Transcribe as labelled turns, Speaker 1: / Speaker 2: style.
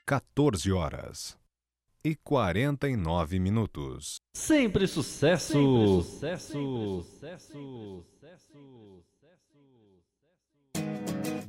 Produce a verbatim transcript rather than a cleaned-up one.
Speaker 1: quatorze horas e quarenta e nove minutos.
Speaker 2: Sempre sucesso! Sempre sucesso! Sempre sucesso!